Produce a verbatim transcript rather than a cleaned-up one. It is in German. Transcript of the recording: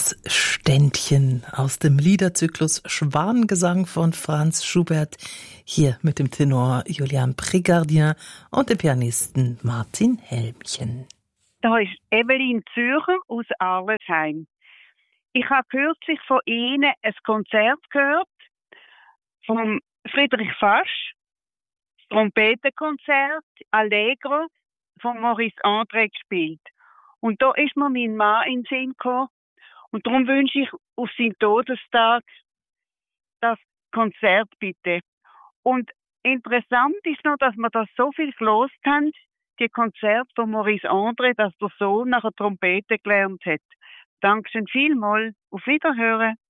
Das Ständchen aus dem Liederzyklus Schwanengesang von Franz Schubert, hier mit dem Tenor Julian Prégardien und dem Pianisten Martin Helmchen. Da ist Evelyn Zürcher aus Arlesheim. Ich habe kürzlich von Ihnen ein Konzert gehört von Friedrich Fasch, Trompetenkonzert Allegro von Maurice André gespielt. Und da ist mir mein Mann in den Sinn gekommen. Und darum wünsche ich auf seinen Todestag das Konzert bitte. Und interessant ist noch, dass wir das so viel gelost haben, die Konzerte von Maurice André, dass der Sohn nachher Trompete gelernt hat. Dankeschön vielmals. Auf Wiederhören.